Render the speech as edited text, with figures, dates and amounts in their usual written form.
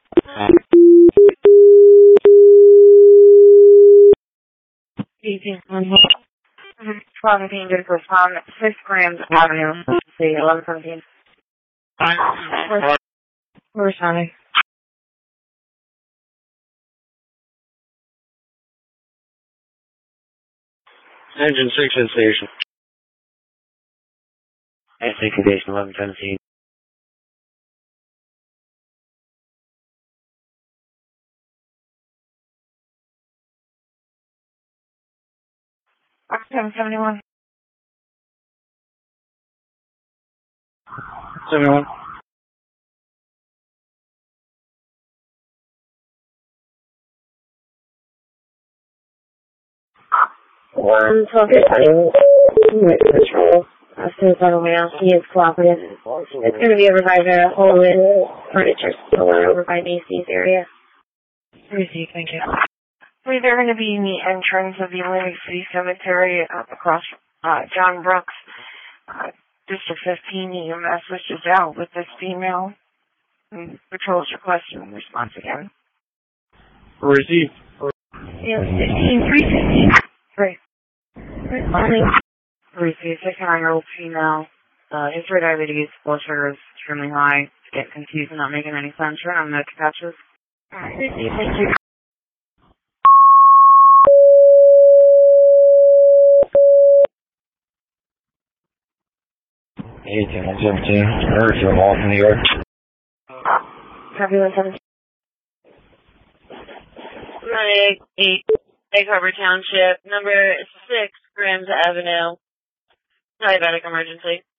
17 to respond 6 grams Avenue, see 1117. We're responding. Engine 6 in station. SA condition 1117. Octane 71. 71. One 12 control. As soon as I'm aware, he is cooperative. It's going to be over by the Hollywood Furniture Store over by Macy's area. Receive, thank you. They're going to be in the entrance of the Atlantic City Cemetery across John Brooks. District 15 EMS switches out with this female. And patrol's requesting response again. Receive. Yeah, 15 3. Responding. Receive 69-year-old female. History of diabetes, blood sugar is extremely high. Get confused and not making any sense. Turn on the patches. Receive, thank you. Emergency involved in New York. Copy 117. 8 Egg Harbor Township, number 6 Grams Avenue. Diabetic emergency.